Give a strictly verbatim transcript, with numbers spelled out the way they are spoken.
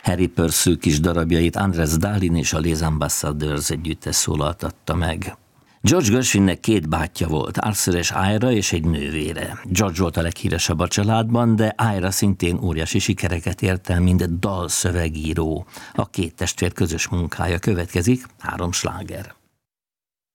Harry Purcell kis darabjait Andrés Dálin és a Les Ambassadeurs együttes szólaltatta meg. George Gershwinnek két bátyja volt, Arthur és Ira, és egy nővére. George volt a leghíresebb a családban, de Ira szintén óriási sikereket ért el, mint dalszövegíró. A két testvér közös munkája következik, három sláger.